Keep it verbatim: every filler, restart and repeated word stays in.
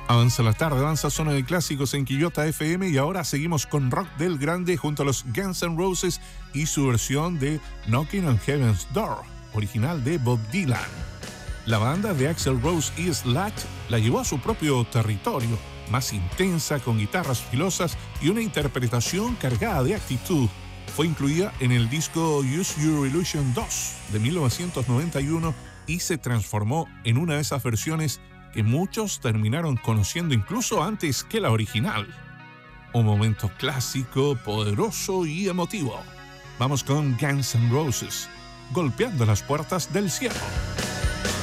Avanza la tarde, avanza zona de clásicos en Quillota F M y ahora seguimos con rock del grande junto a los Guns N' Roses y su versión de Knocking on Heaven's Door, original de Bob Dylan. La banda de Axl Rose y Slash la llevó a su propio territorio, más intensa, con guitarras filosas y una interpretación cargada de actitud. Fue incluida en el disco Use Your Illusion dos de mil novecientos noventa y uno y se transformó en una de esas versiones que muchos terminaron conociendo incluso antes que la original. Un momento clásico, poderoso y emotivo. Vamos con Guns N' Roses, golpeando las puertas del cielo.